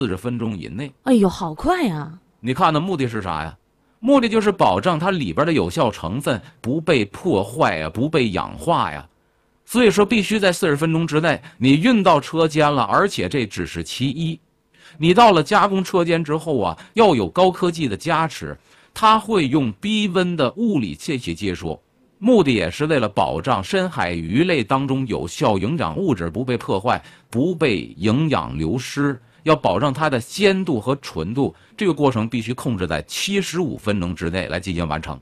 40分钟以内。 哎呦，好快呀！ 你看的目的是啥呀？目的就是保证它里边的有效成分不被破坏呀，不被氧化呀。所以说必须在40分钟之内你运到车间了，而且这只是其一。你到了加工车间之后啊，要有高科技的加持，它会用低温的物理气体技术，目的也是为了保障深海鱼类当中有效营养物质不被破坏，不被营养流失，要保证它的鲜度和纯度。这个过程必须控制在75分钟之内来进行完成。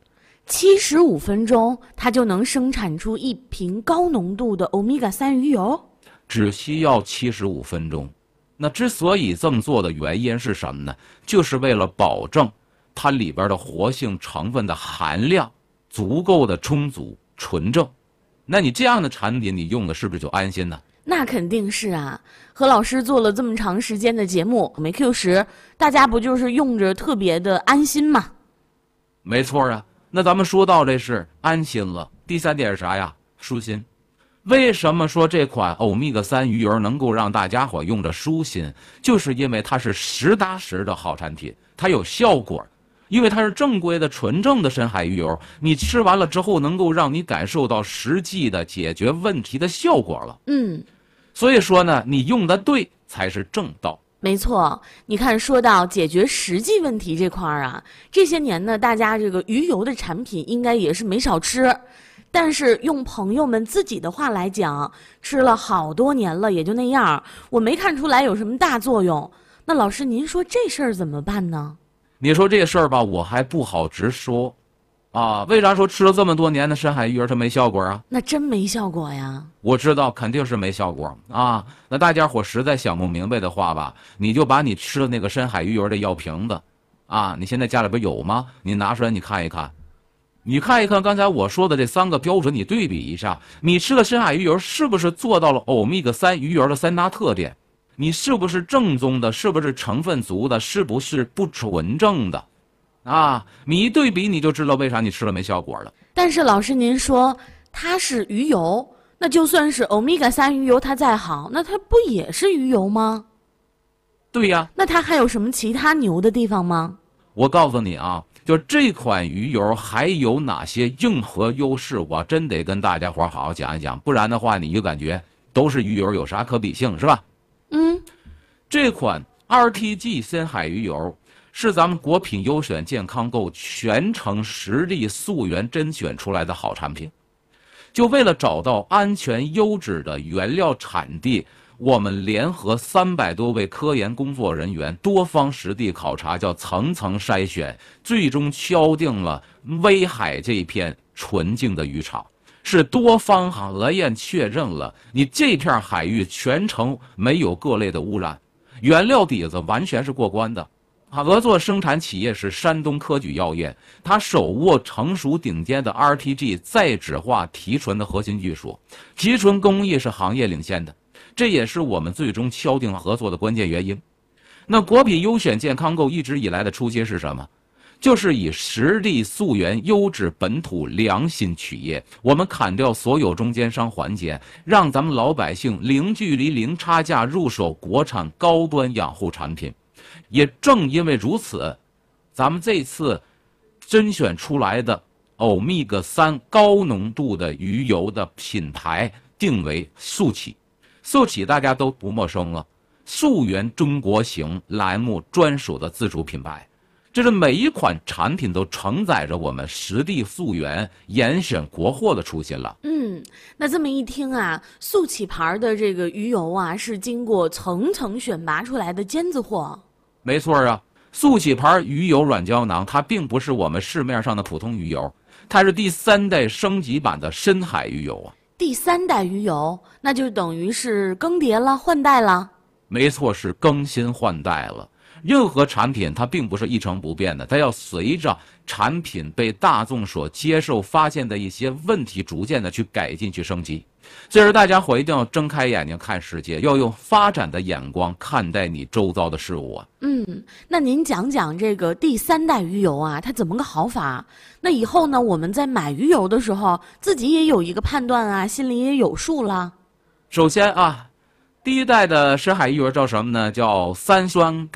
75分钟，它就能生产出一瓶高浓度的欧米伽3鱼油？ 只需要75分钟。那之所以这么做的原因是什么呢？就是为了保证它里边的活性成分的含量足够的充足纯正。那你这样的产品你用的是不是就安心呢？ 那肯定是啊，何老师做了这么长时间的节目，没 Q10，大家不就是用着特别的安心吗？ 没错啊。那咱们说到这是安心了，第三点是啥呀？舒心。为什么说这款欧米伽3鱼油能够让大家伙用着舒心？就是因为它是实打实的好产品，它有效果，因为它是正规的纯正的深海鱼油，你吃完了之后能够让你感受到实际的解决问题的效果了。所以说呢，你用的对才是正道。 没错，你看，说到解决实际问题这块儿啊，这些年呢，大家这个鱼油的产品应该也是没少吃，但是用朋友们自己的话来讲，吃了好多年了，也就那样，我没看出来有什么大作用。那老师，您说这事儿怎么办呢？ 你说这事儿吧，我还不好直说，啊，为啥说吃了这么多年的深海鱼油它没效果啊？ 那真没效果呀？ 我知道肯定是没效果啊。那大家伙实在想不明白的话吧，你就把你吃的那个深海鱼油的药瓶子，啊，你现在家里边有吗？你拿出来你看一看，你看一看刚才我说的这3个标准，你对比一下，你吃的深海鱼油是不是做到了欧米伽3鱼油的3大特点？你是不是正宗的？是不是成分足的？是不是不纯正的？啊，你一对比你就知道为啥你吃了没效果了。 但是老师您说它是鱼油，那就算是欧米伽3鱼油它再好，那它不也是鱼油吗？ 对呀。 那它还有什么其他牛的地方吗？ 我告诉你啊，就这款鱼油还有哪些硬核优势，我真得跟大家伙好好讲一讲，不然的话你就感觉都是鱼油，有啥可比性是吧？这款 RTG 深海鱼油是咱们国品优选健康购全程实地溯源甄选出来的好产品。就为了找到安全优质的原料产地，我们联合300多位科研工作人员多方实地考察，叫层层筛选，最终敲定了威海这片纯净的渔场。是多方核验确认了你这片海域全程没有各类的污染，原料底子完全是过关的。合作生产企业是山东科举药业，它手握成熟顶尖的 RTG 再酯化提纯的核心技术，提纯工艺是行业领先的，这也是我们最终敲定合作的关键原因。那国品优选健康购一直以来的初心是什么？就是以实地溯源优质本土良心企业，我们砍掉所有中间商环节，让咱们老百姓零距离零差价入手国产高端养护产品。也正因为如此，咱们这次甄选出来的欧米伽3高浓度的鱼油的品牌定为速起。速起大家都不陌生了，溯源中国行栏目专属的自主品牌。这是每一款产品都承载着我们实地溯源严选国货的初心了。 那这么一听啊，速起牌的这个鱼油啊，是经过层层选拔出来的尖子货。 没错啊，速起牌鱼油软胶囊它并不是我们市面上的普通鱼油，它是第3代升级版的深海鱼油啊。 第3代鱼油，那就等于是更迭了，换代了。 没错，是更新换代了。任何产品它并不是一成不变的，它要随着产品被大众所接受发现的一些问题逐渐的去改进去升级。所以说大家伙一定要睁开眼睛看世界，要用发展的眼光看待你周遭的事物啊。 那您讲讲这个第3代鱼油啊，它怎么个好法？那以后呢，我们在买鱼油的时候自己也有一个判断啊，心里也有数了。 首先啊，第1代的深海鱼油叫什么呢？叫3酸钙